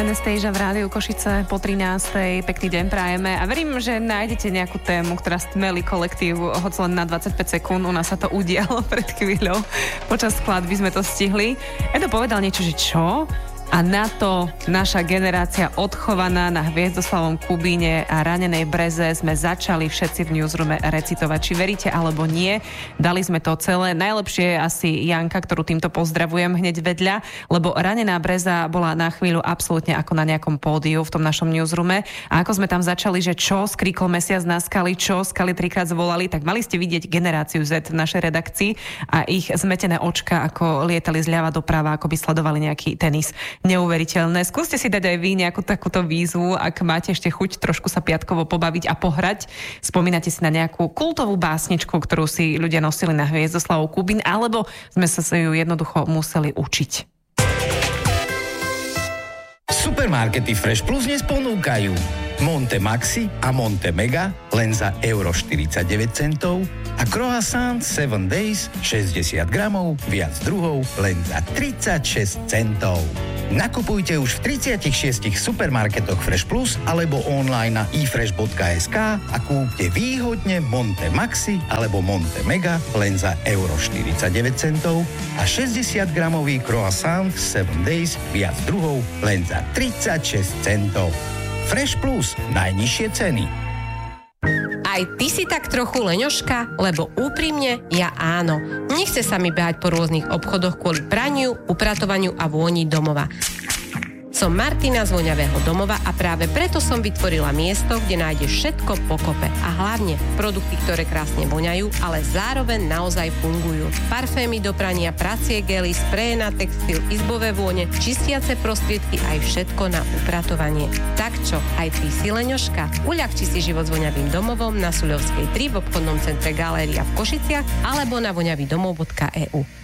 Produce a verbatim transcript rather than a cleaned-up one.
Anastasia v rádiu Košice po trinástej. Pekný deň prajeme a verím, že nájdete nejakú tému, ktorá stmelí kolektív, hoď len na dvadsaťpäť sekúnd. U nás sa to udialo pred chvíľou. Počas skladby sme to stihli. Edo povedal niečo, že čo? A na to naša generácia odchovaná na Hviezdoslavom Kubíne a ranenej Breze sme začali všetci v newsroome recitovať. Či veríte alebo nie, dali sme to celé. Najlepšie je asi Janka, ktorú týmto pozdravujem hneď vedľa, lebo ranená Breza bola na chvíľu absolútne ako na nejakom pódiu v tom našom newsroome. A ako sme tam začali, že čo, skríkol mesiac na skali, čo, skaly trikrát zvolali, tak mali ste vidieť generáciu Z v našej redakcii a ich zmetené očka, ako lietali zľava doprava, ako by sledovali nejaký tenis. Neuveriteľné. Skúste si dať aj vy nejakú takúto výzvu, ak máte ešte chuť trošku sa piatkovo pobaviť a pohrať. Spomínate si na nejakú kultovú básničku, ktorú si ľudia nosili na Hviezdoslavu Kubín, alebo sme sa ju jednoducho museli učiť. Supermarkety Fresh Plus dnes ponúkajú Monte Maxi a Monte Mega len za euro štyridsaťdeväť centov a Croissant sedem Days šesťdesiat gramov, viac druhov len za tridsaťšesť centov. Nakupujte už v tridsiatich šiestich supermarketoch Fresh Plus alebo online na i fresh bodka es ká a kúpte výhodne Monte Maxi alebo Monte Mega len za euro štyridsaťdeväť centov a šesťdesiat gramový Croissant sedem Days viac druhov len za tridsaťšesť centov. Fresh Plus, najnižšie ceny. Aj ty si tak trochu leňoška? Lebo úprimne, ja áno. Nechce sa mi behať po rôznych obchodoch kvôli praniu, upratovaniu a vôni domova. Som Martina z Voňavého domova a práve preto som vytvorila miesto, kde nájdeš všetko pokope. A hlavne produkty, ktoré krásne voňajú, ale zároveň naozaj fungujú. Parfémy do prania, pracie gely, spreje na textil, izbové vône, čistiace prostriedky aj všetko na upratovanie. Tak čo, aj ty si leňoška? Uľahči si život s Voňavým domovom na Suľovskej tri v obchodnom centre Galéria v Košiciach alebo na voňavydomov bodka e u.